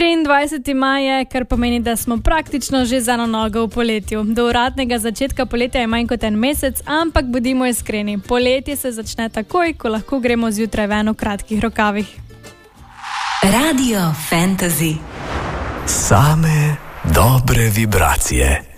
23. maj je, kar pomeni, da smo praktično že z eno nogo v poletju. Do uradnega začetka poletja je manj kot en mesec, ampak bodimo iskreni, poletje se začne takoj, ko lahko gremo zjutraj ven v kratkih rokavih. Radio Fantasy. Same dobre vibracije.